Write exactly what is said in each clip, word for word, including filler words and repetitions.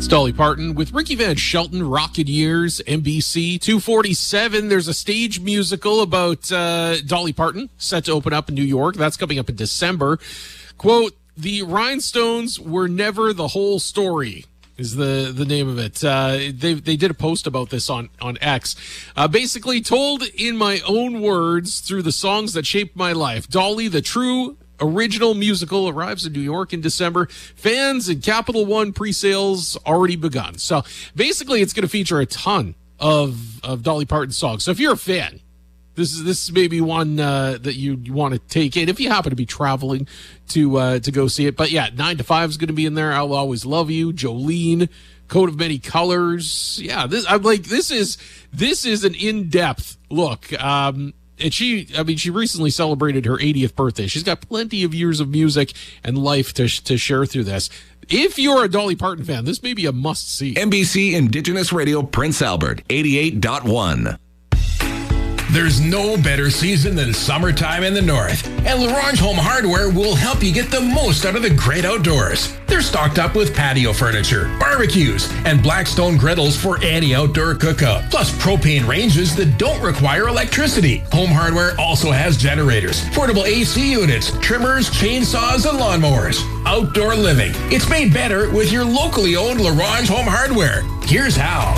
It's Dolly Parton with Ricky Van Shelton, Rocket Years, N B C. two forty-seven, there's a stage musical about uh, Dolly Parton set to open up in New York. That's coming up in December. Quote, "The Rhinestones were never the whole story," is the, the name of it. Uh, they they did a post about this on, on X. Uh, basically, told in my own words through the songs that shaped my life, Dolly, the true original musical, arrives in New York in December. Fans and Capital One pre-sales already begun. So basically, it's going to feature a ton of of Dolly Parton songs. So if you're a fan, this is this is maybe one uh, that you, you want to take in if you happen to be traveling to uh, to go see it. But yeah, Nine to Five is going to be in there. I'll Always Love You, Jolene, Coat of Many Colors. Yeah, this I'm like this is this is an in-depth look. Um, And she, I mean, she recently celebrated her eightieth birthday. She's got plenty of years of music and life to to share through this. If you're a Dolly Parton fan, this may be a must-see. N B C Indigenous Radio, Prince Albert, eighty-eight point one. There's no better season than summertime in the north, and LaRange Home Hardware will help you get the most out of the great outdoors. They're stocked up with patio furniture, barbecues, and Blackstone griddles for any outdoor cookout, plus propane ranges that don't require electricity. Home Hardware also has generators, portable A C units, trimmers, chainsaws, and lawnmowers. Outdoor living. It's made better with your locally owned LaRange Home Hardware. Here's how.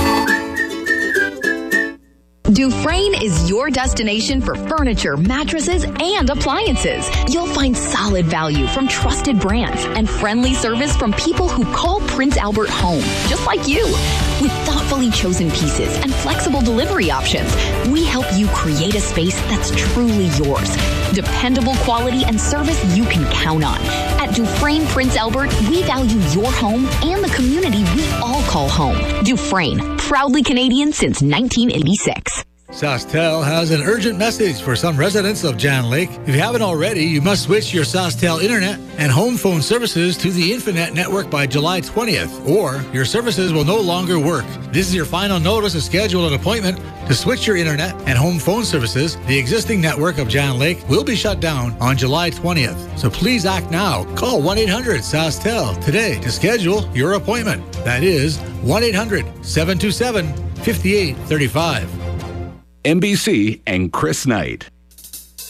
Dufresne is your destination for furniture, mattresses, and appliances. You'll find solid value from trusted brands and friendly service from people who call Prince Albert home, just like you. With thoughtfully chosen pieces and flexible delivery options, we help you create a space that's truly yours. Dependable quality and service you can count on. At Dufresne Prince Albert, we value your home and the community we all call home. Dufresne, proudly Canadian since nineteen eighty-six. SaskTel has an urgent message for some residents of Jan Lake. If you haven't already, you must switch your SaskTel internet and home phone services to the Infinet network by July twentieth, or your services will no longer work. This is your final notice to schedule an appointment to switch your internet and home phone services. The existing network of Jan Lake will be shut down on July twentieth. So please act now. Call one eight hundred SaskTel today to schedule your appointment. That is one eight hundred seven two seven five eight three five. N B C and Chris Knight.